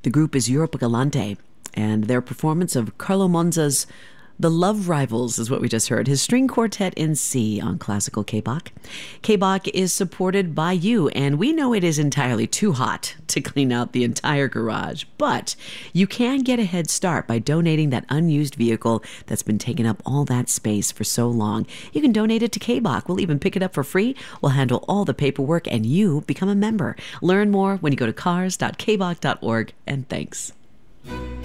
The group is Europa Galante, and their performance of Carlo Monza's The Love Rivals is what we just heard, his string quartet in C on Classical K-Bach. K-Bach is supported by you, and we know it is entirely too hot to clean out the entire garage, but you can get a head start by donating that unused vehicle that's been taking up all that space for so long. You can donate it to K-Bach. We'll even pick it up for free. We'll handle all the paperwork, and you become a member. Learn more when you go to cars.kbach.org, and thanks.